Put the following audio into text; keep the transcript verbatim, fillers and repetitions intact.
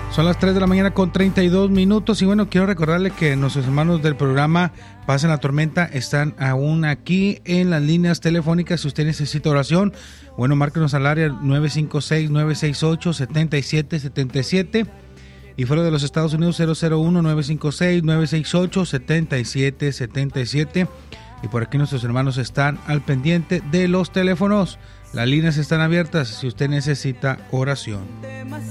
Son las tres de la mañana con treinta y dos minutos y bueno, quiero recordarle que nuestros hermanos del programa Paz en la Tormenta están aún aquí en las líneas telefónicas. Si usted necesita oración, bueno, márquenos al área nueve cinco seis, nueve seis ocho, siete siete siete siete y fuera de los Estados Unidos cero cero uno, nueve cinco seis, nueve seis ocho, siete siete siete siete y por aquí nuestros hermanos están al pendiente de los teléfonos. Las líneas están abiertas si usted necesita oración.